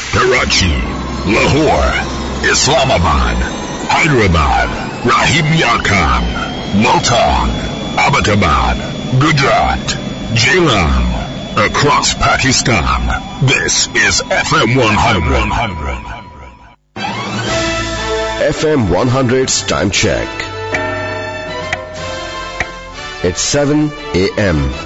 Karachi, Lahore, Islamabad, Hyderabad, Rahim Yarkhan, Multan, Abbottabad, Gujarat, Jailam, across Pakistan. This is FM 100. FM 100's time check. It's 7 a.m.